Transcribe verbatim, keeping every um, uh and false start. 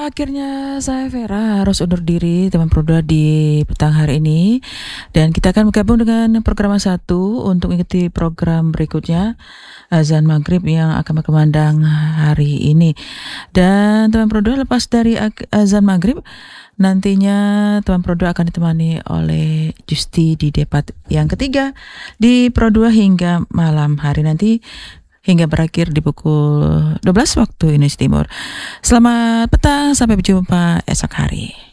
akhirnya saya Vera harus undur diri teman Proda di petang hari ini. Dan kita akan bergabung dengan program satu untuk mengikuti program berikutnya, azan maghrib yang akan berkumandang hari ini. Dan teman Proda lepas dari azan maghrib, nantinya teman Proda akan ditemani oleh Justi di debat yang ketiga di Pro dua hingga malam hari nanti, hingga berakhir di pukul dua belas waktu Indonesia Timur. Selamat petang, sampai berjumpa esok hari.